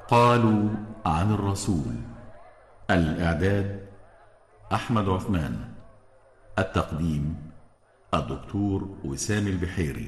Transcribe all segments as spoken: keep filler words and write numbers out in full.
قالوا عن الرسول. الإعداد أحمد عثمان. التقديم الدكتور وسام البحيري.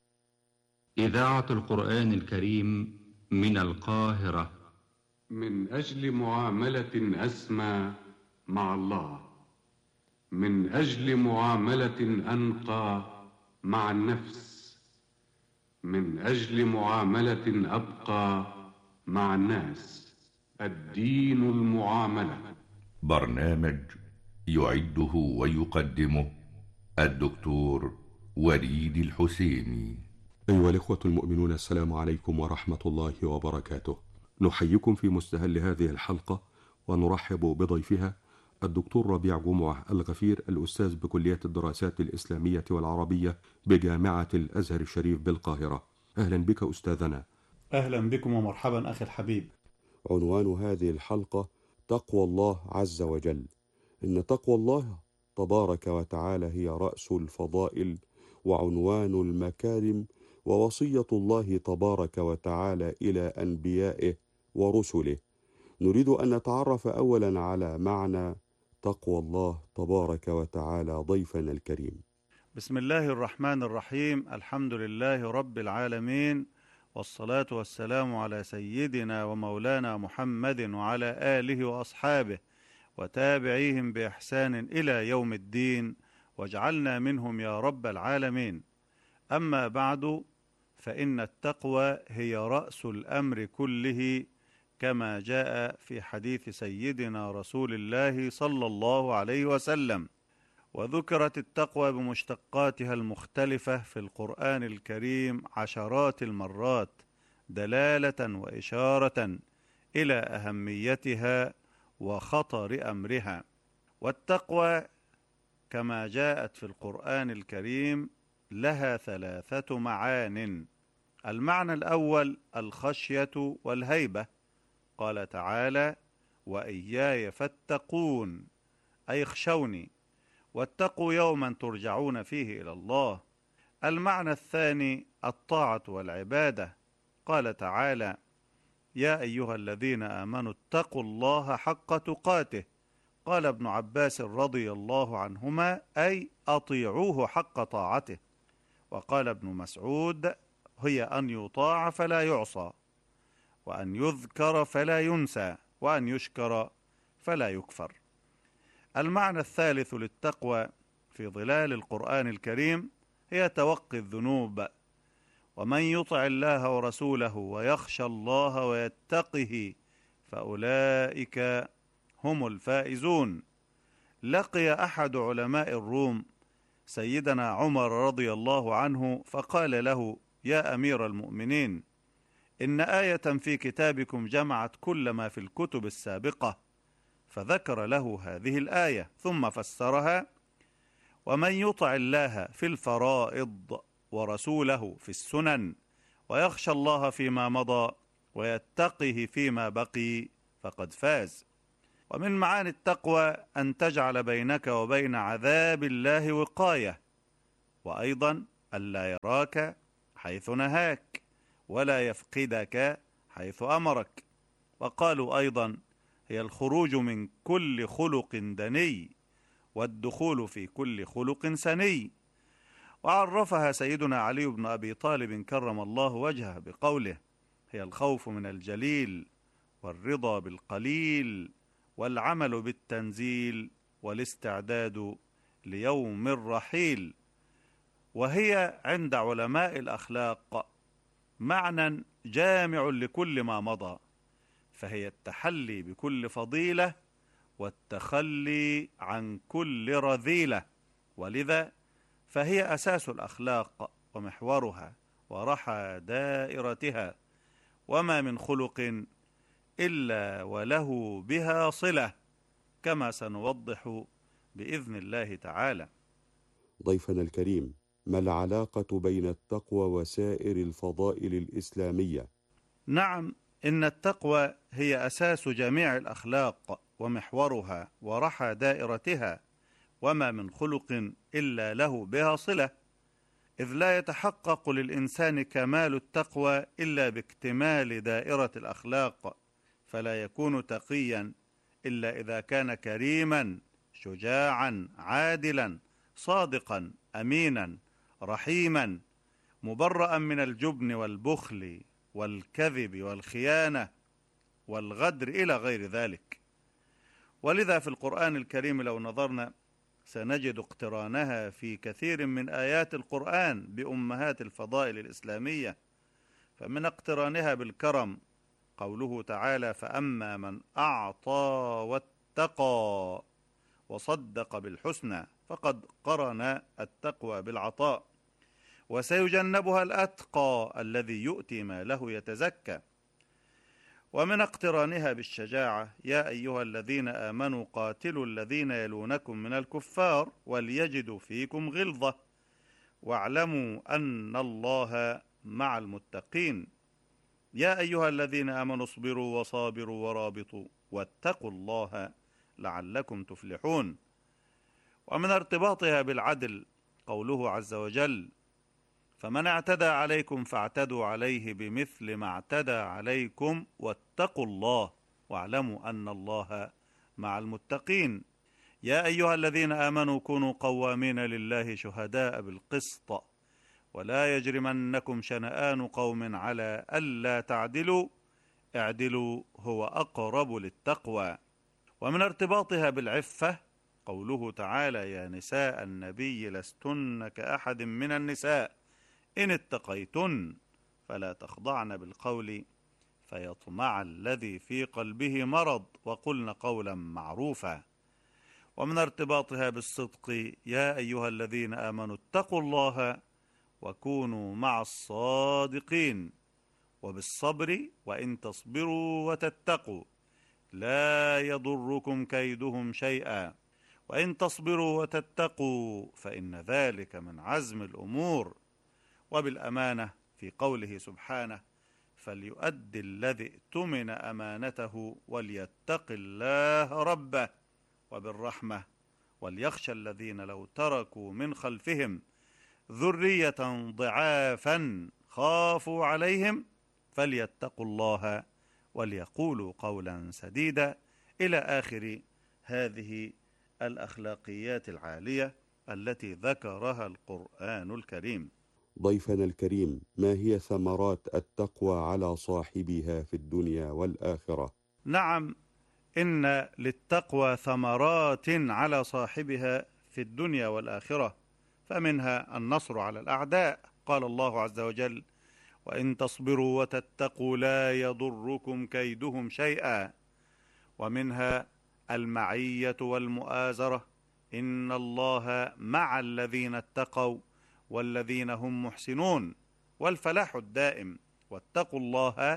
إذاعة القرآن الكريم من القاهرة. من أجل معاملة أسمى مع الله، من أجل معاملة أنقى مع النفس، من أجل معاملة أبقى مع الناس. الدين المعاملة. برنامج يعده ويقدمه الدكتور وليد الحسيني. أيها الإخوة المؤمنون، السلام عليكم ورحمة الله وبركاته. نحييكم في مستهل هذه الحلقة ونرحب بضيفها الدكتور ربيع جمعة الغفير، الأستاذ بكلية الدراسات الإسلامية والعربية بجامعة الأزهر الشريف بالقاهرة. أهلا بك أستاذنا. أهلا بكم ومرحبا أخي الحبيب. عنوان هذه الحلقة تقوى الله عز وجل. إن تقوى الله تبارك وتعالى هي رأس الفضائل وعنوان المكارم ووصية الله تبارك وتعالى إلى أنبيائه ورسله. نريد أن نتعرف أولا على معنى تقوى الله تبارك وتعالى ضيفنا الكريم. بسم الله الرحمن الرحيم. الحمد لله رب العالمين، والصلاة والسلام على سيدنا ومولانا محمد وعلى آله وأصحابه وتابعيهم بإحسان إلى يوم الدين، واجعلنا منهم يا رب العالمين. أما بعد، فإن التقوى هي رأس الأمر كله، كما جاء في حديث سيدنا رسول الله صلى الله عليه وسلم. وذكرت التقوى بمشتقاتها المختلفة في القرآن الكريم عشرات المرات، دلالة وإشارة إلى أهميتها وخطر أمرها. والتقوى كما جاءت في القرآن الكريم لها ثلاثة معان. المعنى الأول الخشية والهيبة، قال تعالى: وإياي فاتقون، أي اخشوني واتقوا يوما ترجعون فيه إلى الله. المعنى الثاني الطاعة والعبادة، قال تعالى: يا أيها الذين آمنوا اتقوا الله حق تقاته. قال ابن عباس رضي الله عنهما: أي أطيعوه حق طاعته. وقال ابن مسعود: هي أن يطاع فلا يعصى، وأن يذكر فلا ينسى، وأن يشكر فلا يكفر. المعنى الثالث للتقوى في ظلال القرآن الكريم هي توقي الذنوب. ومن يطع الله ورسوله ويخشى الله ويتقه فأولئك هم الفائزون. لقي أحد علماء الروم سيدنا عمر رضي الله عنه فقال له: يا أمير المؤمنين، إن آية في كتابكم جمعت كل ما في الكتب السابقة. فذكر له هذه الآية ثم فسرها: ومن يطع الله في الفرائض ورسوله في السنن ويخشى الله فيما مضى ويتقه فيما بقي فقد فاز. ومن معاني التقوى أن تجعل بينك وبين عذاب الله وقاية، وأيضا ألا يراك حيث نهاك ولا يفقدك حيث أمرك. وقالوا أيضا: هي الخروج من كل خلق دني والدخول في كل خلق سني. وعرفها سيدنا علي بن أبي طالب كرم الله وجهه بقوله: هي الخوف من الجليل والرضا بالقليل والعمل بالتنزيل والاستعداد ليوم الرحيل. وهي عند علماء الأخلاق معنى جامع لكل ما مضى، فهي التحلي بكل فضيلة والتخلي عن كل رذيلة، ولذا فهي أساس الأخلاق ومحورها ورحى دائرتها، وما من خلق إلا وله بها صلة، كما سنوضح بإذن الله تعالى. ضيفنا الكريم، ما العلاقة بين التقوى وسائر الفضائل الإسلامية؟ نعم، إن التقوى هي أساس جميع الأخلاق ومحورها ورحى دائرتها، وما من خلق إلا له بها صلة، إذ لا يتحقق للإنسان كمال التقوى إلا باكتمال دائرة الأخلاق فلا يكون تقيا إلا إذا كان كريما شجاعا عادلا صادقا أمينا رحيما مبرأ من الجبن والبخل والكذب والخيانة والغدر إلى غير ذلك. ولذا في القرآن الكريم لو نظرنا سنجد اقترانها في كثير من آيات القرآن بأمهات الفضائل الإسلامية. فمن اقترانها بالكرم قوله تعالى: فأما من أعطى واتقى وصدق بالحسنى، فقد قرن التقوى بالعطاء. وسيجنبها الأتقى الذي يؤتي ماله يتزكى. ومن اقترانها بالشجاعة: يا أيها الذين آمنوا قاتلوا الذين يلونكم من الكفار وليجدوا فيكم غلظة واعلموا أن الله مع المتقين. يا أيها الذين آمنوا اصبروا وصابروا ورابطوا واتقوا الله لعلكم تفلحون. ومن ارتباطها بالعدل قوله عز وجل: فمن اعتدى عليكم فاعتدوا عليه بمثل ما اعتدى عليكم واتقوا الله واعلموا أن الله مع المتقين. يا أيها الذين آمنوا كونوا قوامين لله شهداء بالقسط ولا يجرمنكم شنآن قوم على ألا تعدلوا اعدلوا هو أقرب للتقوى. ومن ارتباطها بالعفة قوله تعالى: يا نساء النبي لستن كأحد من النساء إن اتقيتن فلا تخضعن بالقول فيطمع الذي في قلبه مرض وقلن قولا معروفا. ومن ارتباطها بالصدق: يا أيها الذين آمنوا اتقوا الله وكونوا مع الصادقين. وبالصبر: وإن تصبروا وتتقوا لا يضركم كيدهم شيئا وإن تصبروا وتتقوا فإن ذلك من عزم الأمور. وبالأمانة في قوله سبحانه: فليؤدي الذي اؤتمن أمانته وليتق الله ربه. وبالرحمة: وليخشى الذين لو تركوا من خلفهم ذرية ضعافا خافوا عليهم فليتقوا الله وليقولوا قولا سديدا، إلى آخر هذه الأخلاقيات العالية التي ذكرها القرآن الكريم. ضيفنا الكريم، ما هي ثمرات التقوى على صاحبها في الدنيا والآخرة؟ نعم، إن للتقوى ثمرات على صاحبها في الدنيا والآخرة، فمنها النصر على الأعداء. قال الله عز وجل: وإن تصبروا وتتقوا لا يضركم كيدهم شيئا. ومنها المعية والمؤازرة: إن الله مع الذين اتقوا والذين هم محسنون. والفلاح الدائم: واتقوا الله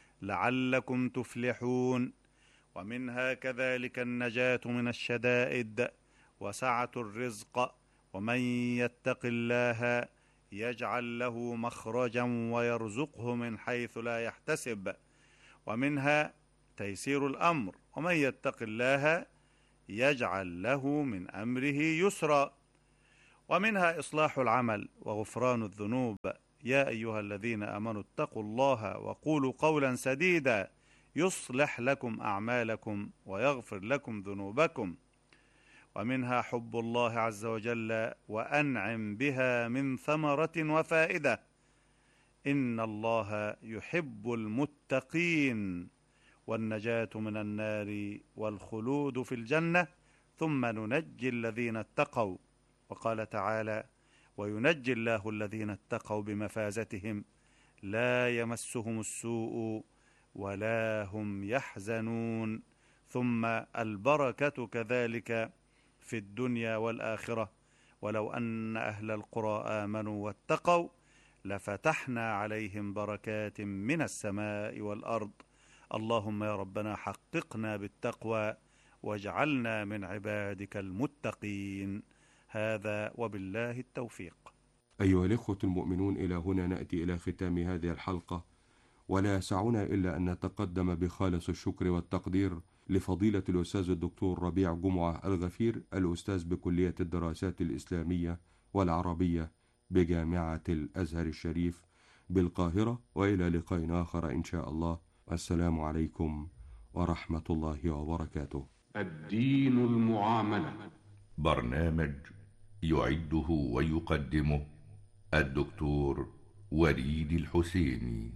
لعلكم تفلحون. ومنها كذلك النجاة من الشدائد وسعة الرزق: ومن يتق الله يجعل له مخرجا ويرزقه من حيث لا يحتسب. ومنها تيسير الأمر: ومن يتق الله يجعل له من أمره يسرا. ومنها إصلاح العمل وغفران الذنوب: يا أيها الذين آمنوا اتقوا الله وقولوا قولا سديدا يصلح لكم أعمالكم ويغفر لكم ذنوبكم. ومنها حب الله عز وجل وأنعم بها من ثمرة وفائدة: إن الله يحب المتقين. والنجاة من النار والخلود في الجنة، ثم ننجي الذين اتقوا. وقال تعالى: وينجي الله الذين اتقوا بمفازتهم لا يمسهم السوء ولا هم يحزنون. ثم البركة كذلك في الدنيا والآخرة: ولو أن أهل القرى آمنوا واتقوا لفتحنا عليهم بركات من السماء والأرض. اللهم يا ربنا حققنا بالتقوى واجعلنا من عبادك المتقين. هذا وبالله التوفيق. أيها الإخوة المؤمنون، إلى هنا نأتي إلى ختام هذه الحلقة، ولا يسعنا إلا أن نتقدم بخالص الشكر والتقدير لفضيلة الأستاذ الدكتور ربيع جمعة الغفير، الأستاذ بكلية الدراسات الإسلامية والعربية بجامعة الأزهر الشريف بالقاهرة. وإلى لقاء آخر إن شاء الله. السلام عليكم ورحمة الله وبركاته. الدين المعاملة. برنامج يعده ويقدمه الدكتور وليد الحسيني.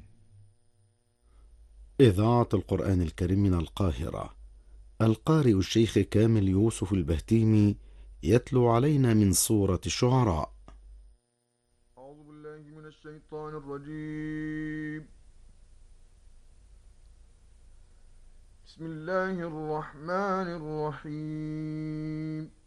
إذاعة القرآن الكريم من القاهرة. القارئ الشيخ كامل يوسف البهتيمي يتلو علينا من سورة الشعراء. أعوذ بالله من الشيطان الرجيم. بسم الله الرحمن الرحيم.